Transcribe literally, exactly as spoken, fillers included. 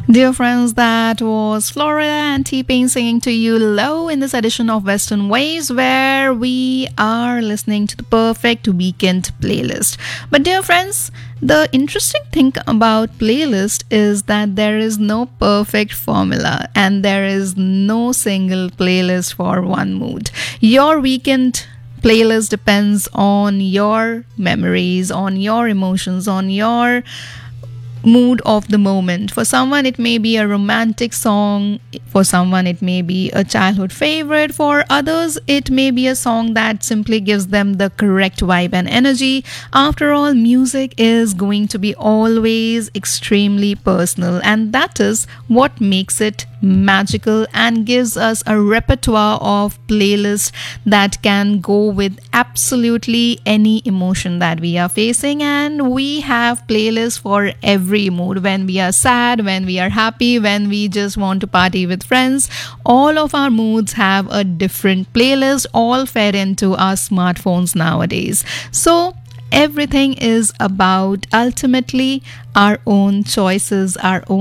Dear friends, that was Florida and T-Pain singing to you low in this edition of Western Waves, where we are listening to the perfect weekend playlist. But dear friends, the interesting thing about playlist is that there is no perfect formula and there is no single playlist for one mood. Your weekend playlist depends on your memories, on your emotions, on your mood of the moment. For someone it may be a romantic song, for someone it may be a childhood favorite, for others it may be a song that simply gives them the correct vibe and energy. After all, music is going to be always extremely personal, and that is what makes it magical and gives us a repertoire of playlists that can go with absolutely any emotion that we are facing. And we have playlists for every mood: when we are sad, when we are happy, when we just want to party with friends. All of our moods have a different playlist, all fed into our smartphones nowadays. So everything is about ultimately our own choices, our own